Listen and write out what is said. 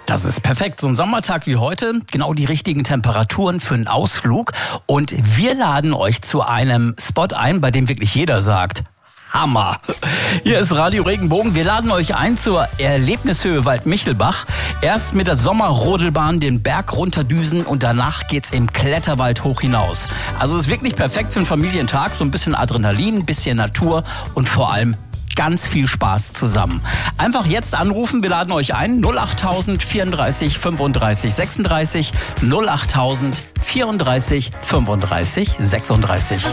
Das ist perfekt. So ein Sommertag wie heute, genau die richtigen Temperaturen für einen Ausflug. Und wir laden euch zu einem Spot ein, bei dem wirklich jeder sagt: Hammer! Hier ist Radio Regenbogen. Wir laden euch ein zur Erlebnishöhe Waldmichelbach. Erst mit der Sommerrodelbahn den Berg runterdüsen und danach geht's im Kletterwald hoch hinaus. Also es ist wirklich perfekt für einen Familientag. So ein bisschen Adrenalin, ein bisschen Natur und vor allem ganz viel Spaß zusammen. Einfach jetzt anrufen, wir laden euch ein. 08000 34 35 36 08000 34 35 36.